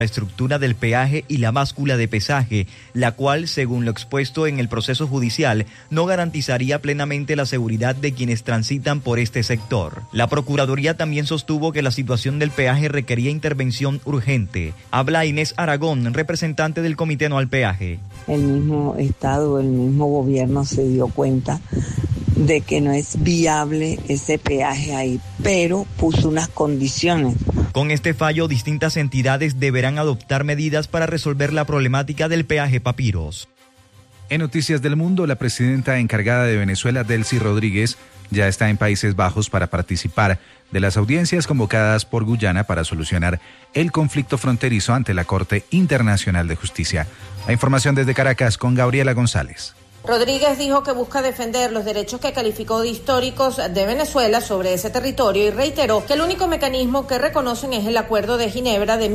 La estructura del peaje y la báscula de pesaje, la cual, según lo expuesto en el proceso judicial, no garantizaría plenamente la seguridad de quienes transitan por este sector. La Procuraduría también sostuvo que la situación del peaje requería intervención urgente. Habla Inés Aragón, representante del Comité No al Peaje. El mismo Estado, el mismo gobierno se dio cuenta de que no es viable ese peaje ahí, pero puso unas condiciones. Con este fallo, distintas entidades deberán adoptar medidas para resolver la problemática del peaje Papiros. En Noticias del Mundo, la presidenta encargada de Venezuela, Delcy Rodríguez, ya está en Países Bajos para participar de las audiencias convocadas por Guyana para solucionar el conflicto fronterizo ante la Corte Internacional de Justicia. La información desde Caracas con Gabriela González. Rodríguez dijo que busca defender los derechos que calificó de históricos de Venezuela sobre ese territorio y reiteró que el único mecanismo que reconocen es el Acuerdo de Ginebra de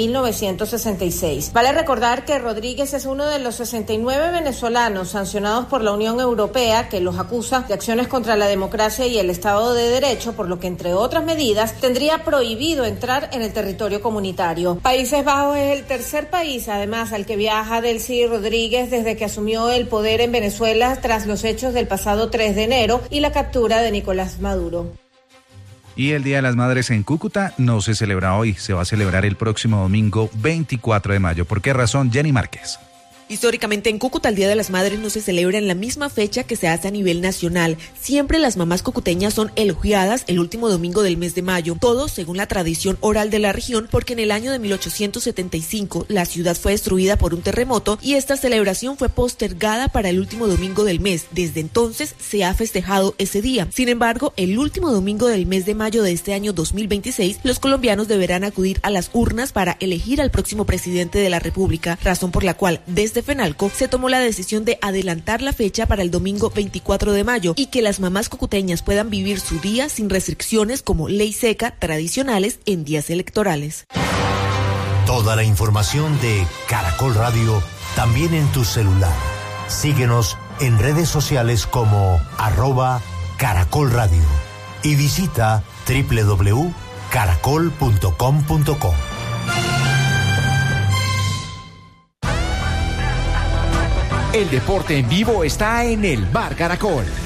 1966. Vale recordar que Rodríguez es uno de los 69 venezolanos sancionados por la Unión Europea que los acusa de acciones contra la democracia y el Estado de Derecho, por lo que, entre otras medidas, tendría prohibido entrar en el territorio comunitario. Países Bajos es el tercer país, además, al que viaja Delcy Rodríguez desde que asumió el poder en Venezuela tras los hechos del pasado 3 de enero y la captura de Nicolás Maduro. Y el Día de las Madres en Cúcuta no se celebra hoy, se va a celebrar el próximo domingo 24 de mayo. ¿Por qué razón? Jenny Márquez. Históricamente en Cúcuta el Día de las Madres no se celebra en la misma fecha que se hace a nivel nacional. Siempre las mamás cucuteñas son elogiadas el último domingo del mes de mayo, todo según la tradición oral de la región, porque en el año de 1875 la ciudad fue destruida por un terremoto y esta celebración fue postergada para el último domingo del mes. Desde entonces se ha festejado ese día. Sin embargo, el último domingo del mes de mayo de este año 2026, los colombianos deberán acudir a las urnas para elegir al próximo presidente de la República, razón por la cual desde FENALCO se tomó la decisión de adelantar la fecha para el domingo 24 de mayo y que las mamás cucuteñas puedan vivir su día sin restricciones como ley seca tradicionales en días electorales. Toda la información de Caracol Radio también en tu celular. Síguenos en redes sociales como @Caracol Radio y visita www.caracol.com.co. El deporte en vivo está en el Bar Caracol.